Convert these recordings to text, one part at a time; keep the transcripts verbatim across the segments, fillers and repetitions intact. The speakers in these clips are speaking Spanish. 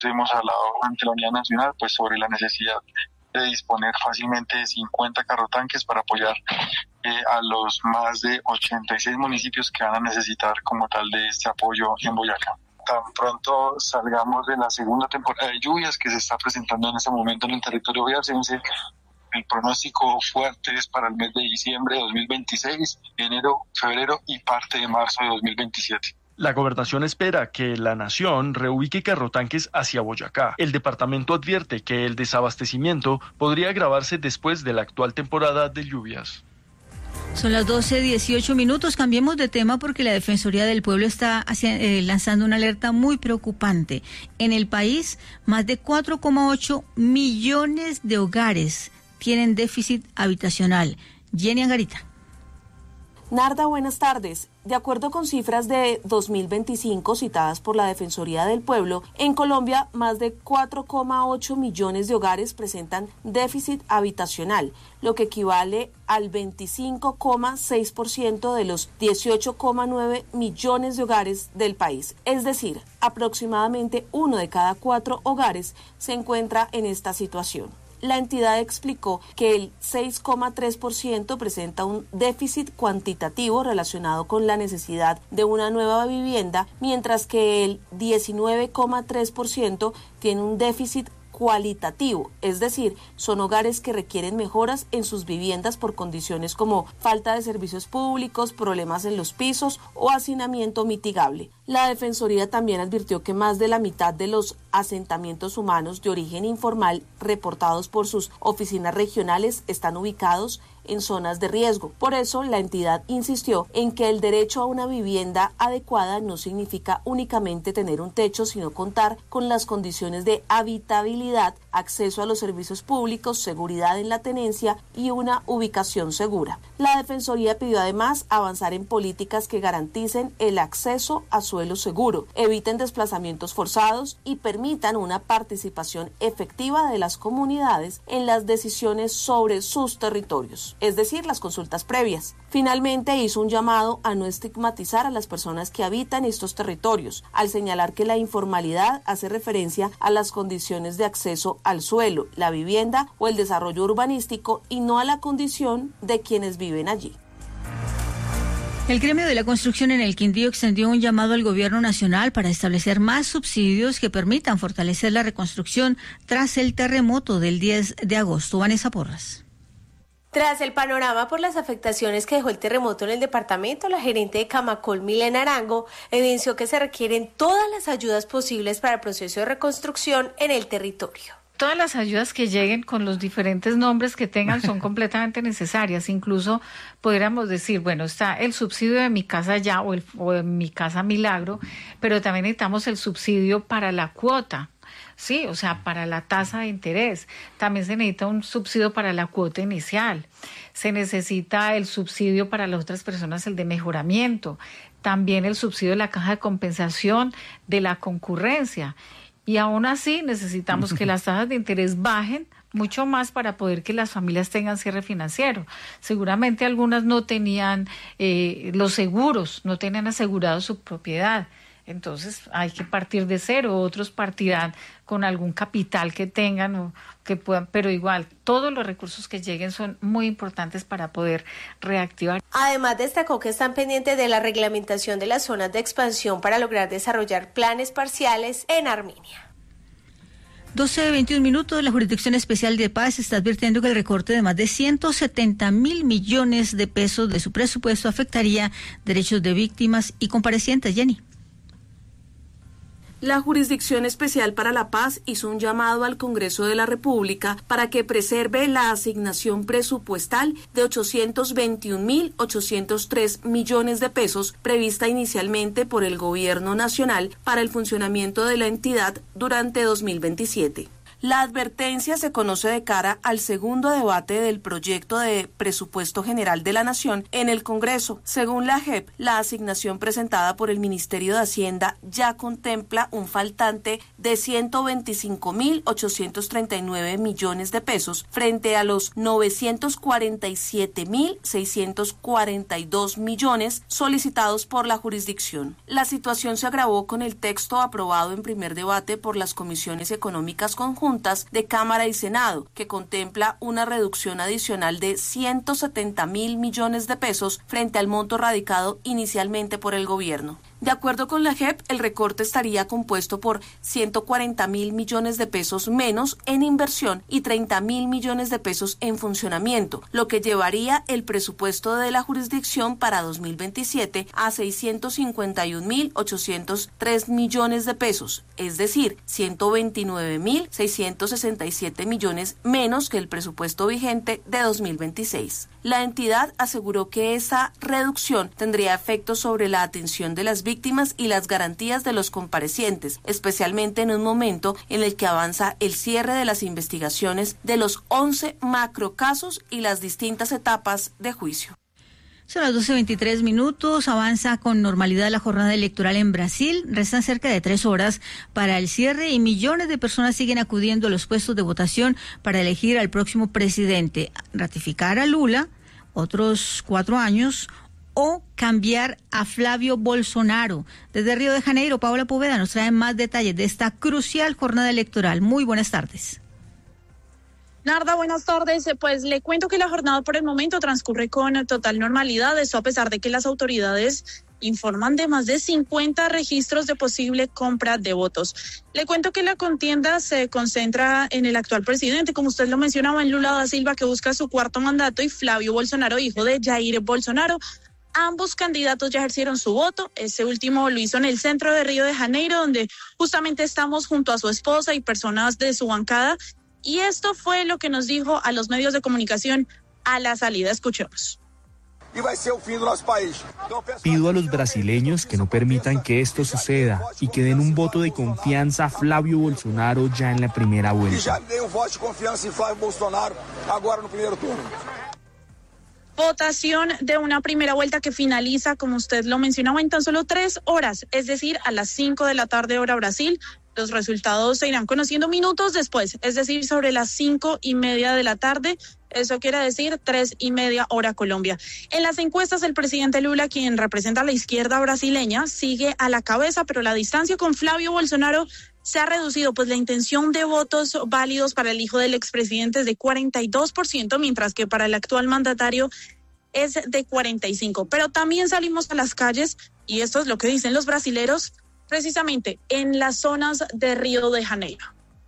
Hemos hablado ante la Unidad Nacional pues sobre la necesidad de disponer fácilmente de cincuenta carrotanques para apoyar eh, a los más de ochenta y seis municipios que van a necesitar como tal de este apoyo en Boyacá. Tan pronto salgamos de la segunda temporada de lluvias que se está presentando en este momento en el territorio boyacense, el pronóstico fuerte es para el mes de diciembre de dos mil veintiséis, enero, febrero y parte de marzo de dos mil veintisiete. La gobernación espera que la nación reubique carrotanques hacia Boyacá. El departamento advierte que el desabastecimiento podría agravarse después de la actual temporada de lluvias. Son las doce dieciocho minutos, cambiemos de tema porque la Defensoría del Pueblo está hacia, eh, lanzando una alerta muy preocupante. En el país, más de cuatro coma ocho millones de hogares tienen déficit habitacional. Jenny Angarita. Narda, buenas tardes. De acuerdo con cifras de dos mil veinticinco citadas por la Defensoría del Pueblo, en Colombia más de cuatro coma ocho millones de hogares presentan déficit habitacional, lo que equivale al veinticinco coma seis por ciento de los dieciocho coma nueve millones de hogares del país. Es decir, aproximadamente uno de cada cuatro hogares se encuentra en esta situación. La entidad explicó que el seis coma tres por ciento presenta un déficit cuantitativo relacionado con la necesidad de una nueva vivienda, mientras que el diecinueve coma tres por ciento tiene un déficit cualitativo, es decir, son hogares que requieren mejoras en sus viviendas por condiciones como falta de servicios públicos, problemas en los pisos o hacinamiento mitigable. La Defensoría también advirtió que más de la mitad de los asentamientos humanos de origen informal reportados por sus oficinas regionales están ubicados en zonas de riesgo. Por eso, la entidad insistió en que el derecho a una vivienda adecuada no significa únicamente tener un techo, sino contar con las condiciones de habitabilidad, acceso a los servicios públicos, seguridad en la tenencia y una ubicación segura. La Defensoría pidió además avanzar en políticas que garanticen el acceso a suelo seguro, eviten desplazamientos forzados y permitan una participación efectiva de las comunidades en las decisiones sobre sus territorios, es decir, las consultas previas. Finalmente, hizo un llamado a no estigmatizar a las personas que habitan estos territorios, al señalar que la informalidad hace referencia a las condiciones de acceso al suelo, la vivienda o el desarrollo urbanístico y no a la condición de quienes viven allí. El gremio de la construcción en el Quindío extendió un llamado al gobierno nacional para establecer más subsidios que permitan fortalecer la reconstrucción tras el terremoto del diez de agosto. Vanessa Porras. Tras el panorama por las afectaciones que dejó el terremoto en el departamento, la gerente de Camacol, Milena Arango, evidenció que se requieren todas las ayudas posibles para el proceso de reconstrucción en el territorio. Todas las ayudas que lleguen con los diferentes nombres que tengan son completamente necesarias. Incluso podríamos decir, bueno, está el subsidio de Mi Casa Ya o, el, o de Mi Casa Milagro, pero también necesitamos el subsidio para la cuota. Sí, o sea, para la tasa de interés. También se necesita un subsidio para la cuota inicial. Se necesita el subsidio para las otras personas, el de mejoramiento. También el subsidio de la caja de compensación de la concurrencia. Y aún así necesitamos que las tasas de interés bajen mucho más para poder que las familias tengan cierre financiero. Seguramente algunas no tenían eh, los seguros, no tenían asegurado su propiedad. Entonces hay que partir de cero, otros partirán con algún capital que tengan o que puedan, pero igual todos los recursos que lleguen son muy importantes para poder reactivar. Además destacó que están pendientes de la reglamentación de las zonas de expansión para lograr desarrollar planes parciales en Armenia. doce veintiún minutos, la Jurisdicción Especial de Paz está advirtiendo que el recorte de más de ciento setenta mil millones de pesos de su presupuesto afectaría derechos de víctimas y comparecientes. Jenny. La Jurisdicción Especial para la Paz hizo un llamado al Congreso de la República para que preserve la asignación presupuestal de ochocientos veintiún mil ochocientos tres millones de pesos prevista inicialmente por el Gobierno Nacional para el funcionamiento de la entidad durante dos mil veintisiete. La advertencia se conoce de cara al segundo debate del proyecto de presupuesto general de la Nación en el Congreso. Según la J E P, la asignación presentada por el Ministerio de Hacienda ya contempla un faltante de ciento veinticinco mil ochocientos treinta y nueve millones de pesos frente a los novecientos cuarenta y siete mil seiscientos cuarenta y dos millones solicitados por la jurisdicción. La situación se agravó con el texto aprobado en primer debate por las comisiones económicas conjuntas de Cámara y Senado, que contempla una reducción adicional de ciento setenta mil millones de pesos frente al monto radicado inicialmente por el gobierno. De acuerdo con la J E P, el recorte estaría compuesto por ciento cuarenta mil millones de pesos menos en inversión y treinta mil millones de pesos en funcionamiento, lo que llevaría el presupuesto de la jurisdicción para dos mil veintisiete a seiscientos cincuenta y un mil ochocientos tres millones de pesos, es decir, ciento veintinueve mil seiscientos sesenta y siete millones menos que el presupuesto vigente de dos mil veintiséis. La entidad aseguró que esa reducción tendría efectos sobre la atención de las víctimas y las garantías de los comparecientes, especialmente en un momento en el que avanza el cierre de las investigaciones de los once macrocasos y las distintas etapas de juicio. Son las doce veintitrés minutos, avanza con normalidad la jornada electoral en Brasil, restan cerca de tres horas para el cierre y millones de personas siguen acudiendo a los puestos de votación para elegir al próximo presidente, ratificar a Lula, otros cuatro años, o cambiar a Flavio Bolsonaro. Desde Río de Janeiro, Paola Poveda nos trae más detalles de esta crucial jornada electoral. Muy buenas tardes. Narda, buenas tardes. Pues le cuento que la jornada por el momento transcurre con total normalidad, eso a pesar de que las autoridades informan de más de cincuenta registros de posible compra de votos. Le cuento que la contienda se concentra en el actual presidente, como usted lo mencionaba, en Lula da Silva, que busca su cuarto mandato, y Flavio Bolsonaro, hijo de Jair Bolsonaro. Ambos candidatos ya ejercieron su voto. Ese último lo hizo en el centro de Río de Janeiro, donde justamente estamos junto a su esposa y personas de su bancada. Y esto fue lo que nos dijo a los medios de comunicación a la salida. Escuchemos. Pido a los brasileños que no permitan que esto suceda y que den un voto de confianza a Flavio Bolsonaro ya en la primera vuelta. Votación de una primera vuelta que finaliza, como usted lo mencionaba, en tan solo tres horas, es decir, a las cinco de la tarde hora Brasil. Los resultados se irán conociendo minutos después, es decir, sobre las cinco y media de la tarde. Eso quiere decir tres y media hora Colombia. En las encuestas, el presidente Lula, quien representa a la izquierda brasileña, sigue a la cabeza, pero la distancia con Flavio Bolsonaro se ha reducido, pues la intención de votos válidos para el hijo del expresidente es de cuarenta y dos por ciento, mientras que para el actual mandatario es de cuarenta y cinco por ciento. Pero también salimos a las calles, y esto es lo que dicen los brasileros, precisamente en las zonas de Río de Janeiro.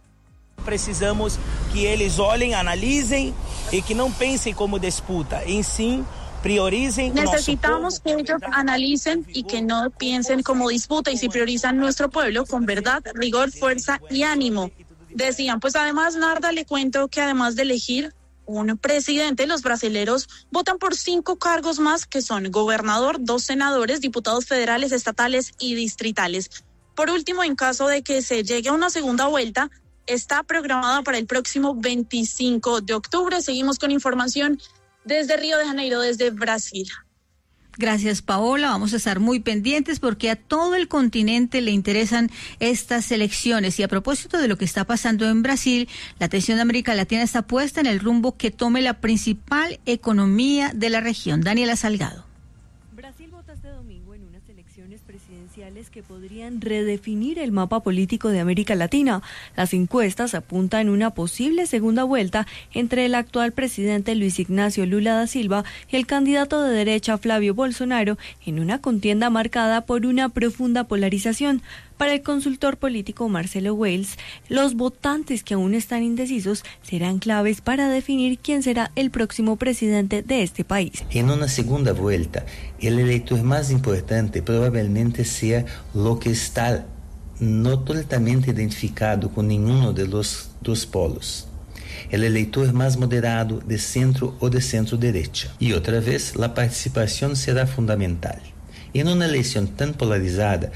Precisamos que eles olhem, analisem e que não pensem como disputa, em sim prioricen. Necesitamos que ellos analicen y que no piensen como disputa, y si priorizan nuestro pueblo con verdad, rigor, fuerza y ánimo. Decían, pues además, Narda, le cuento que además de elegir un presidente, los brasileros votan por cinco cargos más, que son gobernador, dos senadores, diputados federales, estatales y distritales. Por último, en caso de que se llegue a una segunda vuelta, está programada para el próximo veinticinco de octubre. Seguimos con información desde Río de Janeiro, desde Brasil. Gracias, Paola. Vamos a estar muy pendientes porque a todo el continente le interesan estas elecciones. Y a propósito de lo que está pasando en Brasil, la atención de América Latina está puesta en el rumbo que tome la principal economía de la región. Daniela Salgado. Brasil vota este domingo en unas elecciones presidenciales que podrían redefinir el mapa político de América Latina. Las encuestas apuntan una posible segunda vuelta entre el actual presidente Luis Ignacio Lula da Silva y el candidato de derecha Flavio Bolsonaro, en una contienda marcada por una profunda polarización. Para el consultor político Marcelo Wales, los votantes que aún están indecisos serán claves para definir quién será el próximo presidente de este país. En una segunda vuelta, el elector más importante probablemente sea lo que está no totalmente identificado con ninguno de los dos polos. El elector más moderado, de centro o de centro-derecha. Y otra vez, la participación será fundamental. En una elección tan polarizada,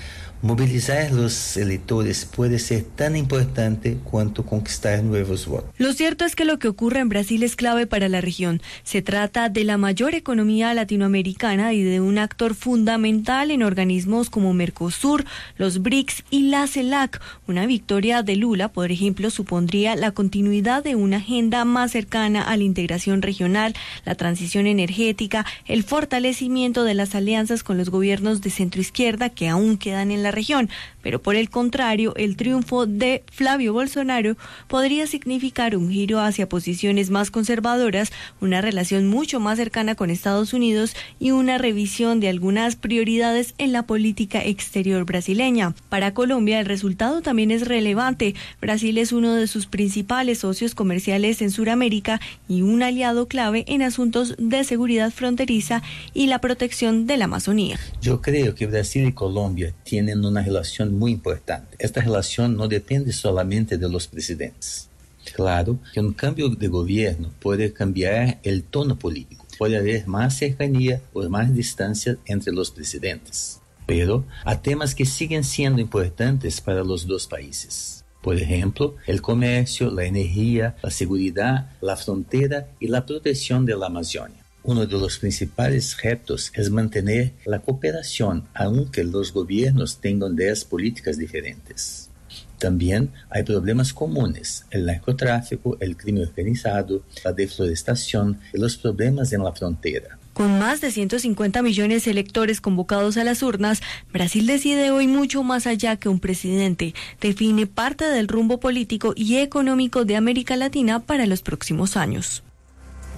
movilizar los electores puede ser tan importante cuanto conquistar nuevos votos. Lo cierto es que lo que ocurre en Brasil es clave para la región. Se trata de la mayor economía latinoamericana y de un actor fundamental en organismos como Mercosur, los B R I C S y la CELAC. Una victoria de Lula, por ejemplo, supondría la continuidad de una agenda más cercana a la integración regional, la transición energética, el fortalecimiento de las alianzas con los gobiernos de centroizquierda que aún quedan en la región. Pero por el contrario, el triunfo de Flavio Bolsonaro podría significar un giro hacia posiciones más conservadoras, una relación mucho más cercana con Estados Unidos y una revisión de algunas prioridades en la política exterior brasileña. Para Colombia, el resultado también es relevante. Brasil es uno de sus principales socios comerciales en Sudamérica y un aliado clave en asuntos de seguridad fronteriza y la protección de la Amazonía. Yo creo que Brasil y Colombia tienen una relación muy importante. Esta relación no depende solamente de los presidentes. Claro que un cambio de gobierno puede cambiar el tono político, puede haber más cercanía o más distancia entre los presidentes, pero hay temas que siguen siendo importantes para los dos países. Por ejemplo, el comercio, la energía, la seguridad, la frontera y la protección de la Amazonia. Uno de los principales retos es mantener la cooperación, aunque los gobiernos tengan ideas políticas diferentes. También hay problemas comunes: el narcotráfico, el crimen organizado, la deforestación y los problemas en la frontera. Con más de ciento cincuenta millones de electores convocados a las urnas, Brasil decide hoy mucho más allá que un presidente. Define parte del rumbo político y económico de América Latina para los próximos años.